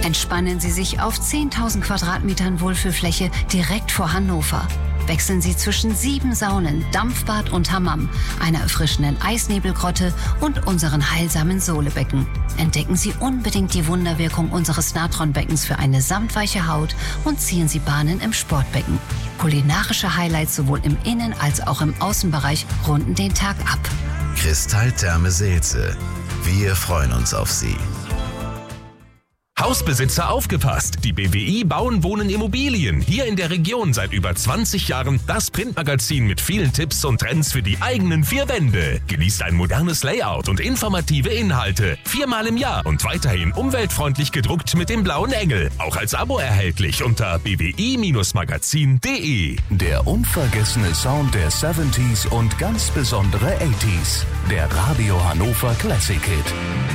Entspannen Sie sich auf 10.000 Quadratmetern Wohlfühlfläche direkt vor Hannover. Wechseln Sie zwischen 7 Saunen, Dampfbad und Hammam, einer erfrischenden Eisnebelgrotte und unseren heilsamen Sohlebecken. Entdecken Sie unbedingt die Wunderwirkung unseres Natronbeckens für eine samtweiche Haut und ziehen Sie Bahnen im Sportbecken. Kulinarische Highlights sowohl im Innen- als auch im Außenbereich runden den Tag ab. Kristalltherme Seelze. Wir freuen uns auf Sie. Hausbesitzer aufgepasst! Die BWI Bauen, Wohnen, Immobilien. Hier in der Region seit über 20 Jahren das Printmagazin mit vielen Tipps und Trends für die eigenen 4 Wände. Genießt ein modernes Layout und informative Inhalte. 4-mal im Jahr und weiterhin umweltfreundlich gedruckt mit dem blauen Engel. Auch als Abo erhältlich unter bwi-magazin.de. Der unvergessene Sound der 70s und ganz besondere 80s. Der Radio Hannover Classic Hit.